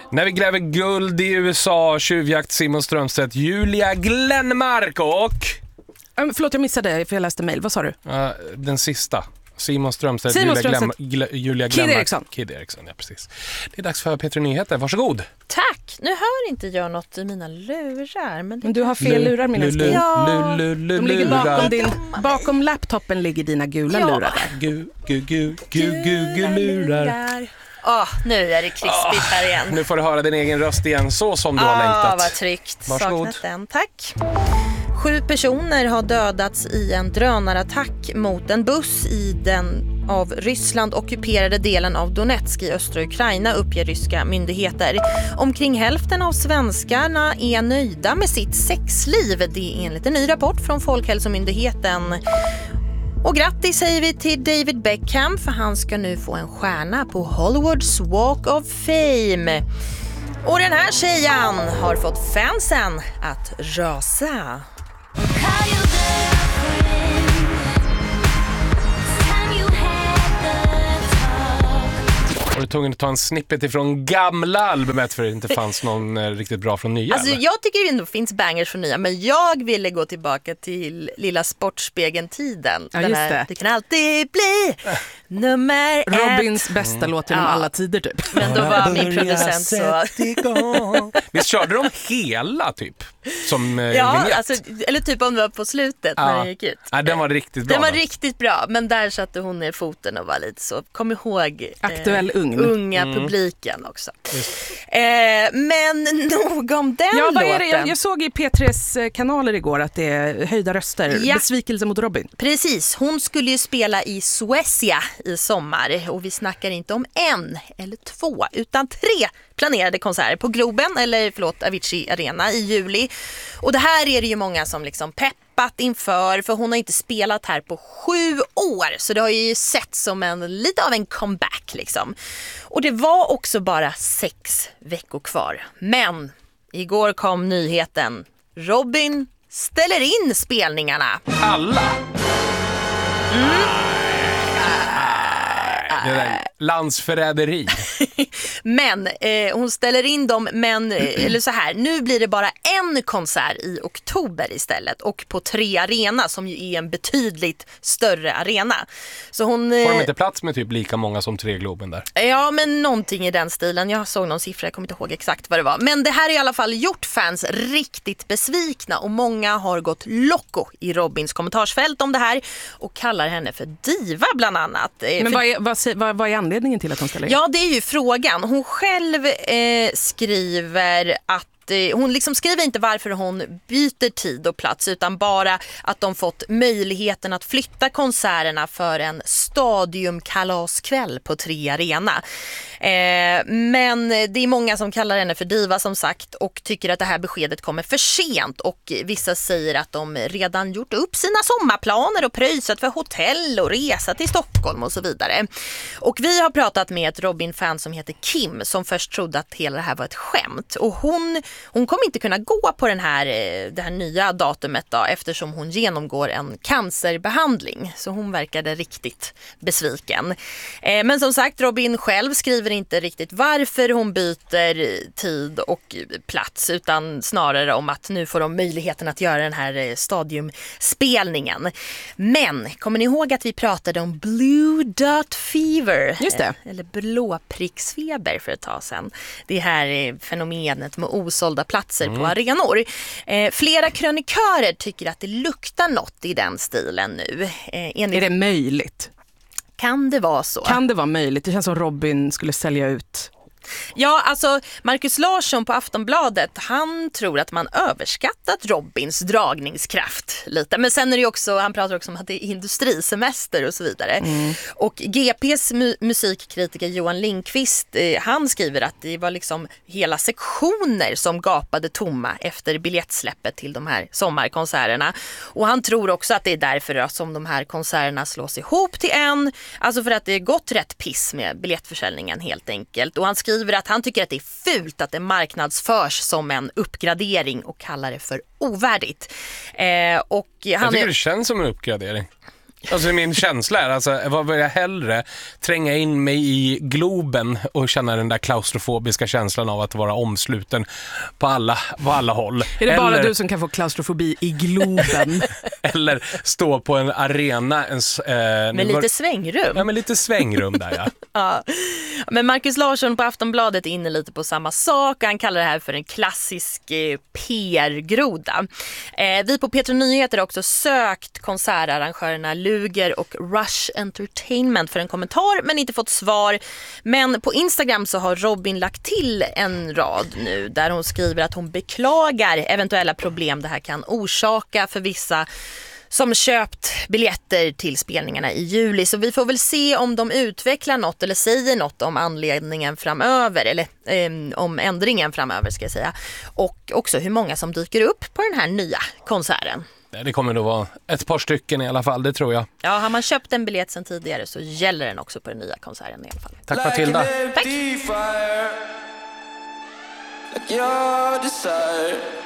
När vi gräver guld i USA, tjuvjakt Simon Strömstedt, Julia Glenmark och... Förlåt, jag missade för jag läste mejl. Vad sa du? Den sista. Simon Strömstedt, Julia Glenmark. Kid Eriksson, ja precis. Det är dags för P3 Nyheter, varsågod. Tack, nu hör inte jag något i mina lurar. Men du har fel lurar, min älskling. De ligger bakom laptopen ligger dina gula lurar där. Lurar. Nu är det krispigt här igen. Nu får du höra din egen röst igen, så som du har längtat. Vad tryggt. Varsågod. Saknat den, tack. 7 personer har dödats i en drönarattack mot en buss i den av Ryssland ockuperade delen av Donetsk i östra Ukraina, uppger ryska myndigheter. Omkring hälften av svenskarna är nöjda med sitt sexliv. Det är enligt en ny rapport från Folkhälsomyndigheten. Och grattis säger vi till David Beckham, för han ska nu få en stjärna på Hollywoods Walk of Fame. Och den här tjejen har fått fansen att rasa. Var du tvungen att ta en snippet ifrån gamla albumet för det inte fanns någon riktigt bra från nya? Alltså, jag tycker ju ändå finns bangers från nya, men jag ville gå tillbaka till lilla Sportspegeln-tiden. Ja, just det. Det kan alltid bli nummer 1. Robins bästa låt genom alla tider typ. Men då var min producent så... Visst körde de hela typ? Som alltså, eller typ om det var på slutet när den gick ut. Ja, den var riktigt bra. Den var riktigt bra, men där satte hon ner foten och var lite så, kom ihåg aktuell unga publiken också. Men nog om den vad låten. är det? Jag såg i P3s kanaler igår att det är höjda röster, besvikelse mot Robin. Precis, hon skulle ju spela i Suecia i sommar och vi snackar inte om 1 eller 2 utan 3 planerade konserter på Globen, Avicii Arena i juli. Och det här är det ju många som liksom peppat inför, för hon har inte spelat här på 7 år, så det har ju sett som lite av en comeback liksom. Och det var också bara 6 veckor kvar. Men igår kom nyheten: Robin ställer in spelningarna. Alla? Det där landsförräderi. Men hon ställer in dem, men eller så här, nu blir det bara en konsert i oktober istället, och på 3 Arena som ju är en betydligt större arena. Så hon får de inte plats med typ lika många som 3 Globen där? Ja, men någonting i den stilen. Jag såg någon siffra, jag kommer inte ihåg exakt vad det var. Men det här har i alla fall gjort fans riktigt besvikna, och många har gått loco i Robins kommentarsfält om det här och kallar henne för diva bland annat. Men vad är anledningen till att hon ställer in? Ja, det är ju frågan. Hon själv skriver att hon liksom skriver inte varför hon byter tid och plats, utan bara att de fått möjligheten att flytta konserterna för en stadiumkalaskväll på 3 Arena. Men det är många som kallar henne för diva som sagt, och tycker att det här beskedet kommer för sent, och vissa säger att de redan gjort upp sina sommarplaner och pröjsat för hotell och resa till Stockholm och så vidare. Och vi har pratat med ett Robin-fan som heter Kim, som först trodde att hela det här var ett skämt, och hon kommer inte kunna gå på det här nya datumet då, eftersom hon genomgår en cancerbehandling. Så hon verkade riktigt besviken. Men som sagt, Robin själv skriver inte riktigt varför hon byter tid och plats, utan snarare om att nu får de möjligheten att göra den här stadiumspelningen. Men kommer ni ihåg att vi pratade om Blue Dot Fever? Just det. Eller blåpricksfeber för ett tag sedan. Det här är fenomenet med osålda platser på arenor. Flera krönikörer tycker att det luktar något i den stilen nu. Är det möjligt? Kan det vara så? Kan det vara möjligt? Det känns som Robin skulle sälja ut. Ja, alltså Marcus Larsson på Aftonbladet, han tror att man överskattat Robins dragningskraft lite. Men sen är det också, han pratar också om att det är industrisemester och så vidare. Och GPs musikkritiker Johan Lindqvist, han skriver att det var liksom hela sektioner som gapade tomma efter biljettsläppet till de här sommarkonserterna. Och han tror också att det är därför som de här konserterna slås ihop till en. Alltså för att det är gått rätt piss med biljettförsäljningen helt enkelt. Och han skriver att han tycker att det är fult att det marknadsförs som en uppgradering och kallar det för ovärdigt. Och jag tycker det känns som en uppgradering. Alltså min känsla är, alltså, vad vill jag hellre tränga in mig i Globen och känna den där klaustrofobiska känslan av att vara omsluten på alla håll. Är det bara du som kan få klaustrofobi i Globen? Eller stå på en arena. Med lite svängrum. Ja, med lite svängrum där, ja. Ja. Men Marcus Larsson på Aftonbladet är inne lite på samma sak. Han kallar det här för en klassisk PR-groda. Vi på P3 Nyheter har också sökt konsertarrangörerna Luger och Rush Entertainment för en kommentar, men inte fått svar. Men på Instagram så har Robin lagt till en rad nu där hon skriver att hon beklagar eventuella problem det här kan orsaka för vissa som köpt biljetter till spelningarna i juli. Så vi får väl se om de utvecklar något eller säger något om anledningen framöver, eller om ändringen framöver ska jag säga. Och också hur många som dyker upp på den här nya konserten. Det kommer nog vara ett par stycken i alla fall, det tror jag. Ja, har man köpt en biljett sedan tidigare så gäller den också på den nya konserten i alla fall. Tack Matilda. Tack. Like your desire.